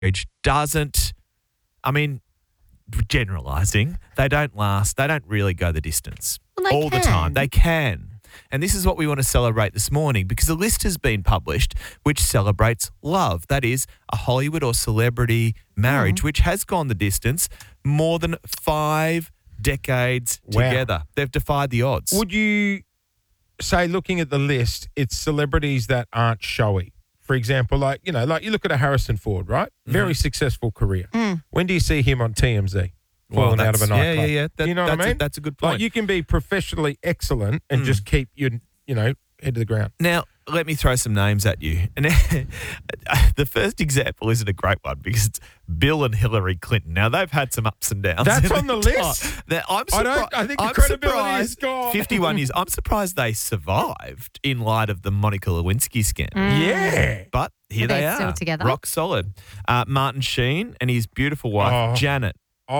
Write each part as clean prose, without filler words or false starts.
marriage doesn't, generalising, they don't last. They don't really go the distance Well, the time. They can. And this is what we want to celebrate this morning because a list has been published which celebrates love. That is a Hollywood or celebrity marriage which has gone the distance more than 5 decades together. They've defied the odds. Would you say, looking at the list, it's celebrities that aren't showy? For example, like you look at a Harrison Ford, right? Very successful career. When do you see him on TMZ? Falling out of a nightclub. Yeah. You know what I mean? That's a good point. Like you can be professionally excellent and just keep your, head to the ground. Now, let me throw some names at you. And the first example isn't a great one because it's Bill and Hillary Clinton. Now, they've had some ups and downs. That's on the list? Now, I think the credibility is gone. 51 years. I'm surprised they survived in light of the Monica Lewinsky scandal. Yeah. But here they are. Still together. Rock solid. Martin Sheen and his beautiful wife, Janet.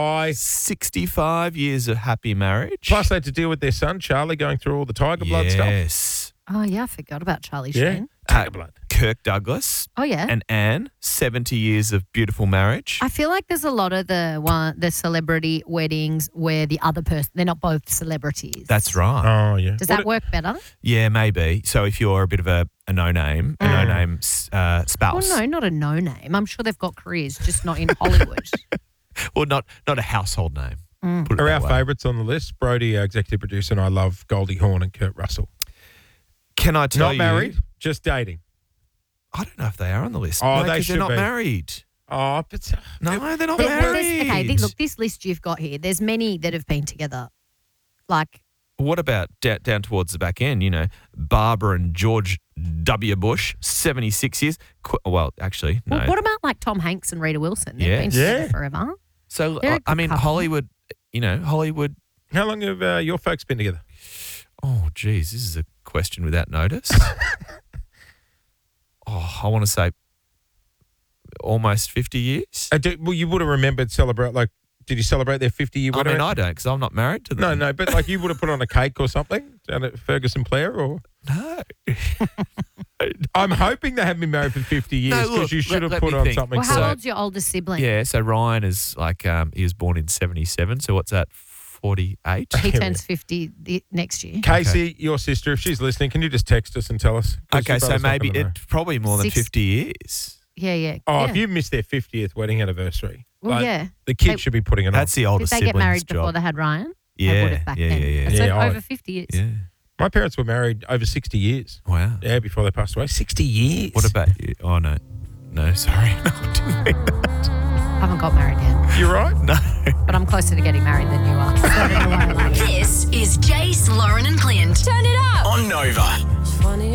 65 years of happy marriage. Plus, they had to deal with their son, Charlie, going through all the Tiger Blood stuff. Yes. Oh, yeah, I forgot about Charlie Yeah. Sheen. Tiger Blood. Kirk Douglas. Oh, yeah. And Anne, 70 years of beautiful marriage. I feel like there's a lot of the celebrity weddings where the other person, they're not both celebrities. That's right. Oh, yeah. Does that work better? Yeah, maybe. So if you're a bit of a no-name, spouse. Well, no, not a no-name. I'm sure they've got careers, just not in Hollywood. Well, not a household name. Put it Are that our way. favourites on the list? Brody, our executive producer, and I love Goldie Hawn and Kurt Russell. Can I tell Not you? married, just dating. I don't know if they are on the list. Oh, No, they 'cause should they're not be. married. Oh, but No, they're not There's- married. okay, look, this list you've got here, there's many that have been together. Like, What about down towards the back end? Barbara and George W. Bush, 76 years. Well, actually, no. well, what about like Tom Hanks and Rita Wilson? They've Yes. been together Yeah. forever. So, They're a good couple. Hollywood, Hollywood. how long have your folks been together? Oh, geez, this is a question without notice. I want to say almost 50 years. Well, you would have remembered did you celebrate their 50-year wedding? I don't because I'm not married to them. No, but like you would have put on a cake or something down at Ferguson Blair or? No. I'm hoping they haven't been married for 50 years No, because look, you should let have me put on think. something. Well, how So- old's your oldest sibling? Yeah, so Ryan is like, he was born in 77, so what's that, 48? He turns 50 next year. Casey, your sister, if she's listening, can you just text us and tell us? 'Cause Okay, your so brother's not maybe gonna know. it's probably more than 50 years. Yeah. Oh, yeah. if you missed their 50th wedding anniversary, Well, yeah. the kids They- should be putting it That's the Did oldest they get sibling's married before job. they had Ryan? They Yeah, would have back yeah, then. yeah. So Yeah, over 50 years. Yeah. on. My parents were married over 60 years. Wow. Yeah, before they passed away. 60 years. What about you? Oh, no. No, sorry. No, I didn't mean that. I haven't got married yet, You're right. No. but I'm closer to getting married than you are. So I don't know why I like it. This is Jace, Lauren, and Clint. Turn it up on Nova.